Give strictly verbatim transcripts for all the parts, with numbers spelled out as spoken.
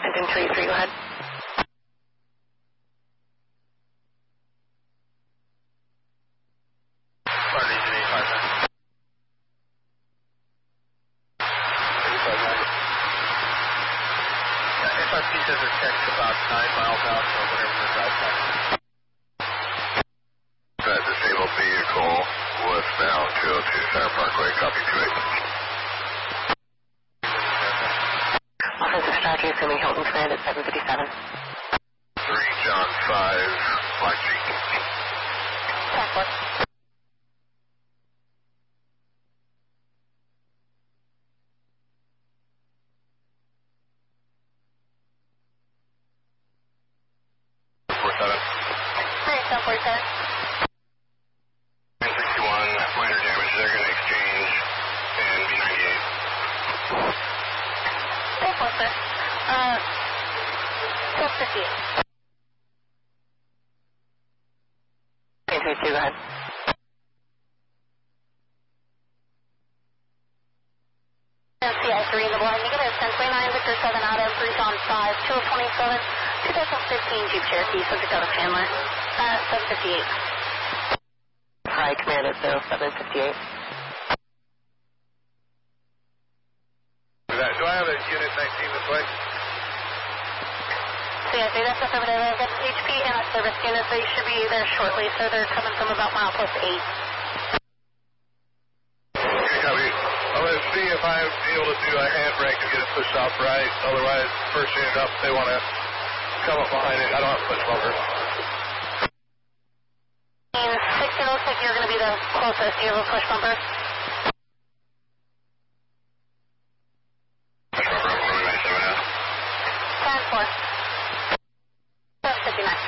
Washington three three, go ahead. F R P says it checks about nine miles out or whatever the drive time is. That disabled vehicle westbound two oh two Center Parkway, copy two eight. Offensive strategy, assuming Hilton command at seven fifty-seven. three John five, Black G. Passport. four seven. three seven forty-seven. nine sixty-one, minor damage. They're going to exchange and B ninety-eight. Thanks, sir. Uh, twelve fifty-eight. three three two, go ahead. C I three in the blind, negative ten twenty-nine, Victor seven out of three John five, two oh twenty-seven, twenty fifteen Jeep Cherokee, subject out of Chandler, uh, seven fifty-eight. Hi, command at zero seven fifty-eight. Do I have a unit nineteen this way? C I three, that's affirmative. I've got H P and a service unit, they should be there shortly, so they're coming from about milepost eight. Okay, copy. I'm going to see if I'm able to do a handbrake to get it pushed off right. Otherwise, first unit up, they want to come up behind it. I don't have push bumpers. sixteen looks like you're going to be the closest. Do you have a push bumper? Push bumper, I'm going to ninety-seven now. ten four. seven fifty-nine.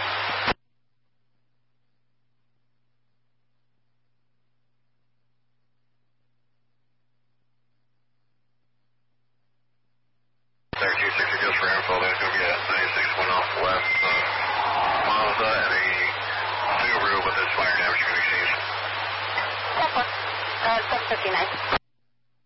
thirty-two sixty goes for info. There's going to be a ninety-six one off west uh, Mazda and a Subaru with this fire damage going to exchange. ten four. Uh, seven fifty-nine.